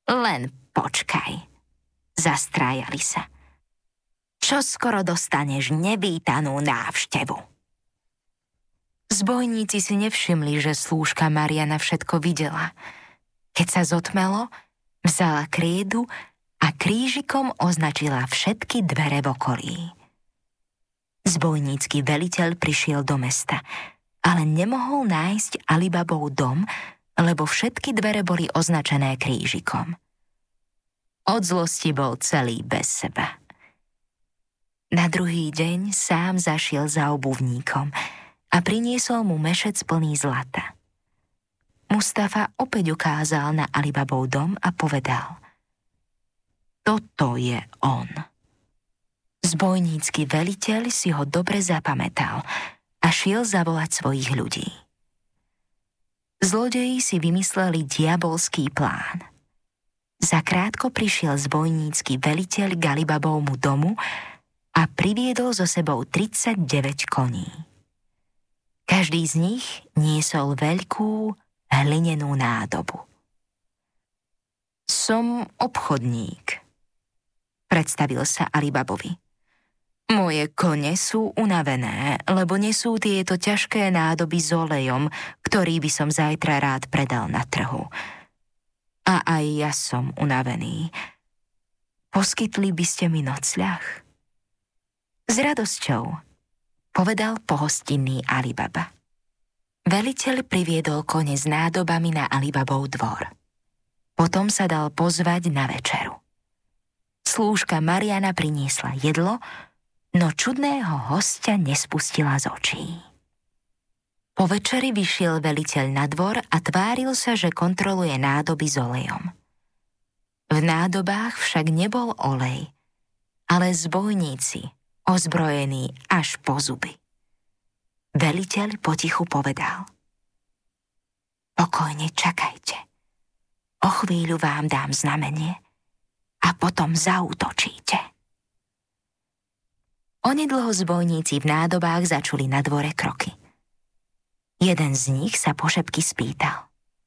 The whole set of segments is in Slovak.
Len počkaj, zastrájali sa. Čo skoro dostaneš nevítanú návštevu. Zbojníci si nevšimli, že slúžka Mariana všetko videla. Keď sa zotmelo, vzala kriedu a krížikom označila všetky dvere v okolí. Zbojnícky veliteľ prišiel do mesta, ale nemohol nájsť Alibabov dom, lebo všetky dvere boli označené krížikom. Od zlosti bol celý bez seba. Na druhý deň sám zašiel za obuvníkom a priniesol mu mešec plný zlata. Mustafa opäť ukázal na Alibabov dom a povedal: Toto je on. Zbojnícky veliteľ si ho dobre zapamätal a šiel zavolať svojich ľudí. Zlodeji si vymysleli diabolský plán. Zakrátko prišiel zbojnícky veliteľ k Alibabovmu domu a priviedol so sebou 39 koní. Každý z nich niesol veľkú hlinenú nádobu. Som obchodník, predstavil sa Alibabovi. Moje kone sú unavené, lebo nesú tieto ťažké nádoby s olejom, ktorý by som zajtra rád predal na trhu. A aj ja som unavený. Poskytli by ste mi nocľah? S radosťou, povedal pohostinný Alibaba. Veliteľ priviedol kone s nádobami na Alibabov dvor. Potom sa dal pozvať na večeru. Slúžka Mariana priniesla jedlo, no čudného hostia nespustila z očí. Po večeri vyšiel veliteľ na dvor a tváril sa, že kontroluje nádoby s olejom. V nádobách však nebol olej, ale zbojníci, ozbrojení až po zuby. Veliteľ potichu povedal: Pokojne čakajte. O chvíľu vám dám znamenie a potom zaútočíte. Onedlho zbojníci v nádobách začuli na dvore kroky. Jeden z nich sa pošepky spýtal: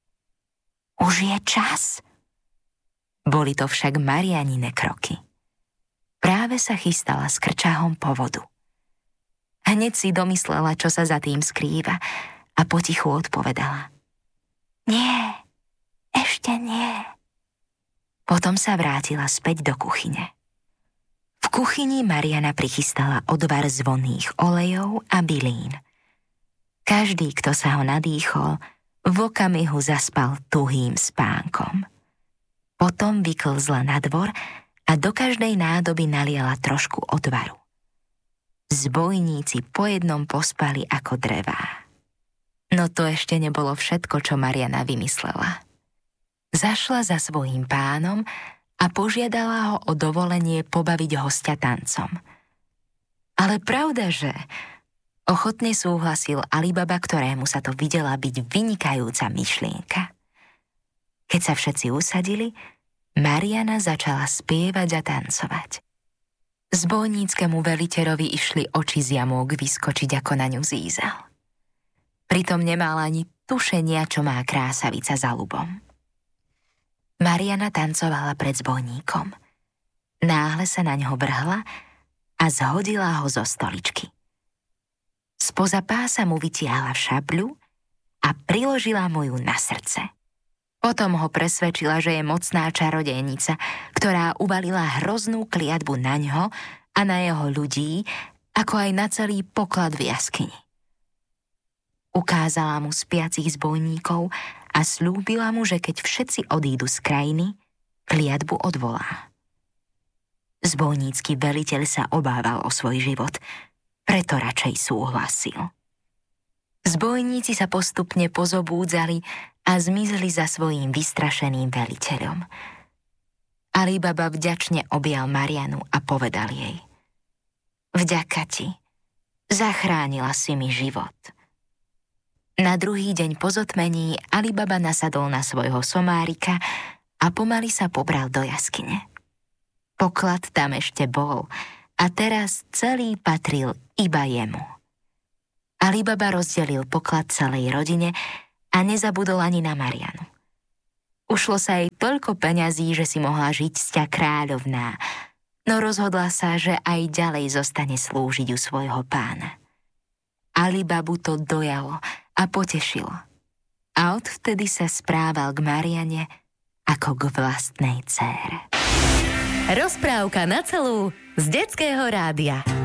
Už je čas? Boli to však Marianine kroky. Práve sa chystala s krčahom po vodu. Hneď si domyslela, čo sa za tým skrýva, a potichu odpovedala: Nie, ešte nie. Potom sa vrátila späť do kuchyne. V kuchyni Mariana prichystala odvar z vonných olejov a bylín. Každý, kto sa ho nadýchol, v okamihu zaspal tuhým spánkom. Potom vyklzla na dvor a do každej nádoby naliala trošku odvaru. Zbojníci po jednom pospali ako drevá. No to ešte nebolo všetko, čo Mariana vymyslela. Zašla za svojím pánom a požiadala ho o dovolenie pobaviť hostia tancom. Ale pravda, že ochotne súhlasil Alibaba, ktorému sa to videla byť vynikajúca myšlienka. Keď sa všetci usadili, Mariana začala spievať a tancovať. Zbojníckemu veliteľovi išli oči z jamok vyskočiť, ako na ňu zízal. Pritom nemala ani tušenia, čo má krásavica za ľubom. Mariana tancovala pred zbojníkom. Náhle sa na ňo vrhla a zhodila ho zo stoličky. Spoza pása mu vytiahla šabľu a priložila mu ju na srdce. Potom ho presvedčila, že je mocná čarodejnica, ktorá uvalila hroznú kliatbu na ňo a na jeho ľudí, ako aj na celý poklad v jaskyni. Ukázala mu spiacich zbojníkov a slúbila mu, že keď všetci odídu z krajiny, kliatbu odvolá. Zbojnícky veliteľ sa obával o svoj život, preto radšej súhlasil. Zbojníci sa postupne pozobúdzali a zmizli za svojím vystrašeným veliteľom. Alibaba vďačne objal Marianu a povedal jej: Vďaka ti, zachránila si mi život. Na druhý deň po zotmení Alibaba nasadol na svojho somárika a pomaly sa pobral do jaskyne. Poklad tam ešte bol a teraz celý patril iba jemu. Alibaba rozdelil poklad celej rodine a nezabudol ani na Marianu. Ušlo sa jej toľko peňazí, že si mohla žiť sťa kráľovná, no rozhodla sa, že aj ďalej zostane slúžiť u svojho pána. Alibabu to dojalo a potešilo. A odvtedy sa správal k Mariane ako k vlastnej dcére. Rozprávka na celú z Detského rádia.